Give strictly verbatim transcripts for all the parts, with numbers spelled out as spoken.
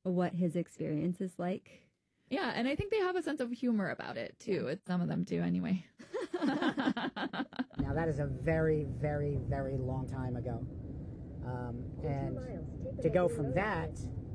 what his experience is like. Yeah, and I think they have a sense of humor about it, too. Yeah. It, some of them do, anyway. Now, that is a very, very, very long time ago. Um, and to go from that,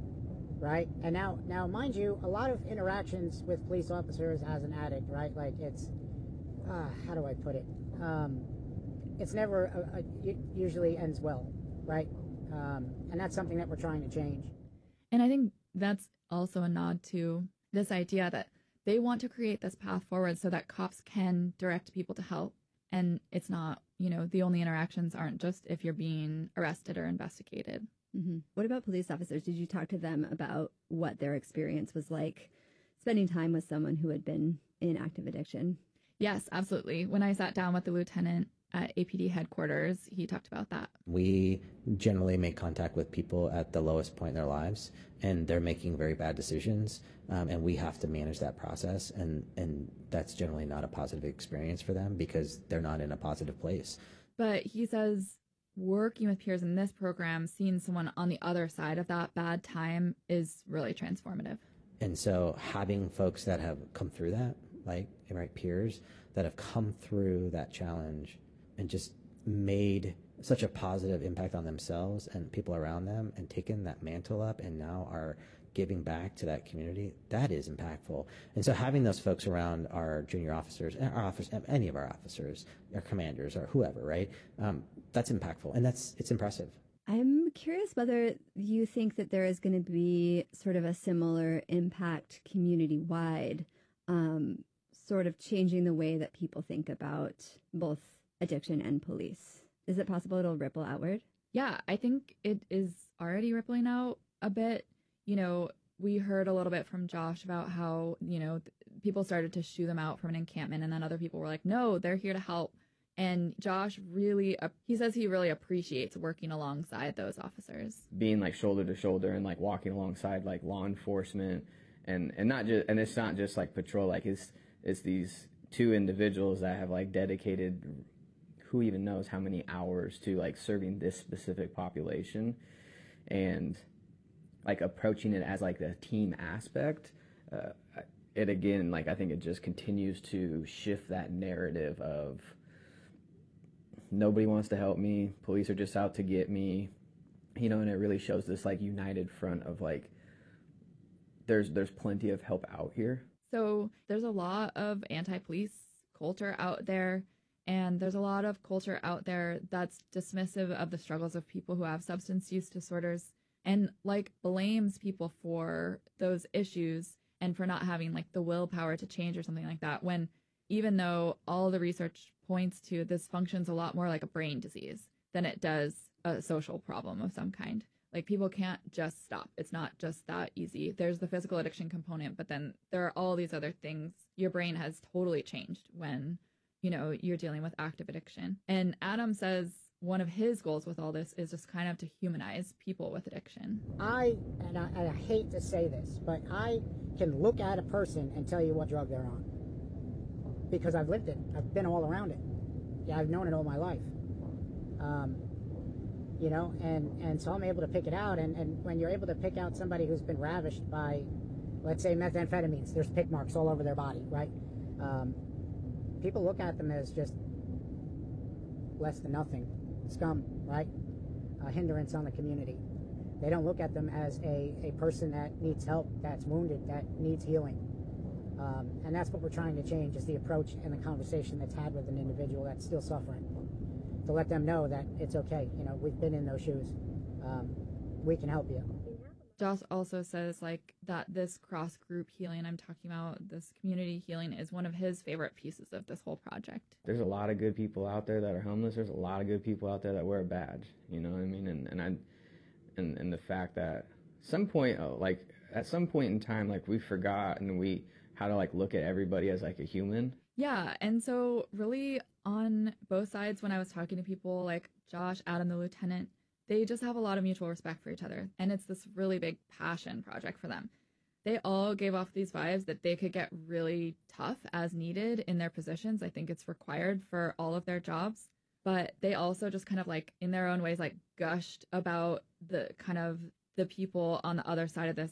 right? And now, now, mind you, a lot of interactions with police officers as an addict, right? Like, it's, uh, how do I put it? Um, it's never, a, a, it usually ends well, right? Um, and that's something that we're trying to change. And I think that's also a nod to this idea that they want to create this path forward so that cops can direct people to help. And it's not, you know, the only interactions aren't just if you're being arrested or investigated. Mm-hmm. What about police officers? Did you talk to them about what their experience was like spending time with someone who had been in active addiction? Yes, absolutely. When I sat down with the lieutenant at A P D headquarters, he talked about that. We generally make contact with people at the lowest point in their lives, and they're making very bad decisions, um, and we have to manage that process, and, and that's generally not a positive experience for them because they're not in a positive place. But he says working with peers in this program, seeing someone on the other side of that bad time is really transformative. And so having folks that have come through that, like right peers that have come through that challenge and just made such a positive impact on themselves and people around them and taken that mantle up and now are giving back to that community, that is impactful. And so having those folks around our junior officers, our officers, any of our officers, our commanders, or whoever, right, um, that's impactful. And that's it's impressive. I'm curious whether you think that there is going to be sort of a similar impact community-wide, um, sort of changing the way that people think about both addiction and police. Is it possible it'll ripple outward? Yeah, I think it is already rippling out a bit. You know, we heard a little bit from Josh about how, you know, th- people started to shoo them out from an encampment, and then other people were like, no, they're here to help. And Josh really, uh, he says he really appreciates working alongside those officers. Being like shoulder to shoulder and like walking alongside like law enforcement and, and not just, and it's not just like patrol, like it's, it's these two individuals that have like dedicated who even knows how many hours to like serving this specific population and like approaching it as like the team aspect. Uh, it again, like I think it just continues to shift that narrative of nobody wants to help me, police are just out to get me, you know, and it really shows this like united front of like there's there's plenty of help out here. So there's a lot of anti-police culture out there. And there's a lot of culture out there that's dismissive of the struggles of people who have substance use disorders and like blames people for those issues and for not having like the willpower to change or something like that. When even though all the research points to this functions a lot more like a brain disease than it does a social problem of some kind. Like people can't just stop. It's not just that easy. There's the physical addiction component, but then there are all these other things. Your brain has totally changed when you know, you're dealing with active addiction. And Adam says one of his goals with all this is just kind of to humanize people with addiction. I, and I, and I hate to say this, but I can look at a person and tell you what drug they're on. Because I've lived it. I've been all around it. Yeah, I've known it all my life. Um, you know, and, and so I'm able to pick it out. And, and when you're able to pick out somebody who's been ravished by, let's say, methamphetamines, there's pick marks all over their body, right? Um, People look at them as just less than nothing, scum, right? A hindrance on the community. They don't look at them as a, a person that needs help, that's wounded, that needs healing. Um, and that's what we're trying to change, is the approach and the conversation that's had with an individual that's still suffering. To let them know that it's okay. You know, we've been in those shoes. Um, we can help you. Josh also says like that this cross group healing I'm talking about, this community healing, is one of his favorite pieces of this whole project. There's a lot of good people out there that are homeless. There's a lot of good people out there that wear a badge. You know what I mean? And and I and and the fact that some point oh, like at some point in time, like we forgot and we how to like look at everybody as like a human. Yeah, and so really on both sides, when I was talking to people like Josh, Adam, the lieutenant, they just have a lot of mutual respect for each other. And it's this really big passion project for them. They all gave off these vibes that they could get really tough as needed in their positions. I think it's required for all of their jobs. But they also just kind of like in their own ways, like gushed about the kind of the people on the other side of this